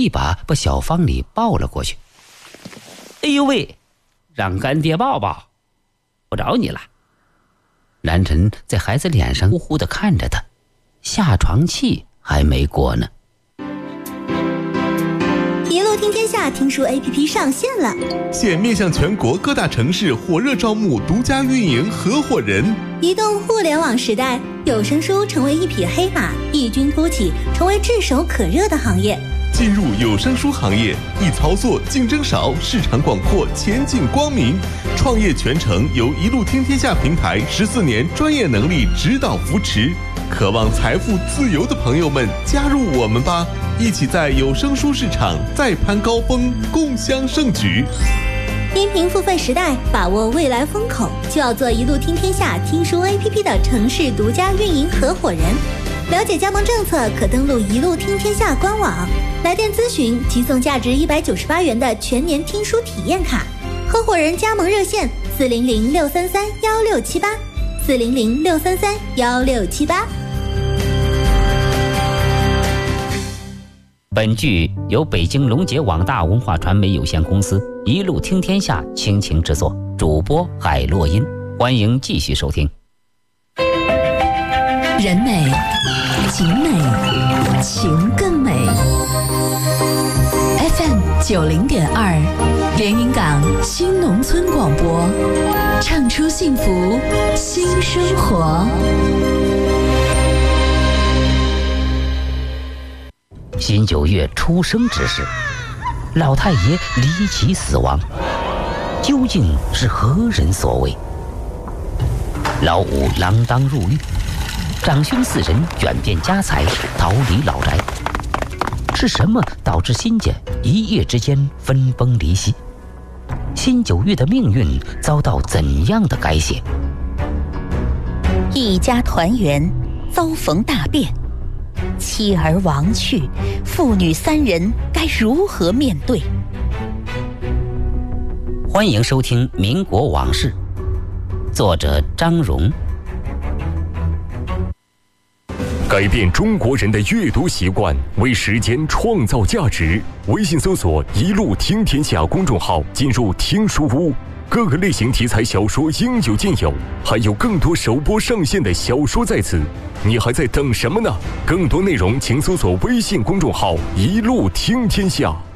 一把把小方礼抱了过去。哎呦喂，让干爹抱抱，不找你了。蓝晨在孩子脸上呼呼地看着他，下床气还没过呢。 一路听天下听书 APP 上线了， 现面向全国各大城市火热招募独家运营合伙人。 移动互联网时代，有声书成为一匹黑马，异军突起，成为炙手可热的行业。 进入有声书行业，易操作，竞争少，市场广阔，前景光明。创业全程由一路听天下平台14年专业能力指导扶持。渴望财富自由的朋友们，加入我们吧！一起在有声书市场再攀高峰，共襄盛举。 音频付费时代，把握未来风口，就要做一路听天下听书 APP 的城市独家运营合伙人。了解加盟政策，可登录一路听天下官网。来电咨询即送价值198元的全年听书体验卡。合伙人加盟热线：400-633-1678，400-633-1678。 本剧由北京龙杰网大文化传媒有限公司一路听天下倾情制作，主播海洛因。欢迎继续收听。 人美景美情更美。 FM 90.2连云港新农村广播，唱出幸福新生活。 辛九月出生之时，老太爷离奇死亡，究竟是何人所为？老五锒铛入狱，长兄4人卷变家财，逃离老宅。是什么导致辛家一夜之间分崩离析？辛九月的命运遭到怎样的改写？ 一家团圆遭逢大变，妻儿亡去，父女3人该如何面对？ 欢迎收听《民国往事》，作者张荣。 改变中国人的阅读习惯，为时间创造价值。微信搜索“一路听天下”公众号，进入听书屋，各个类型题材小说应有尽有，还有更多首播上线的小说在此。你还在等什么呢？更多内容请搜索微信公众号“一路听天下”。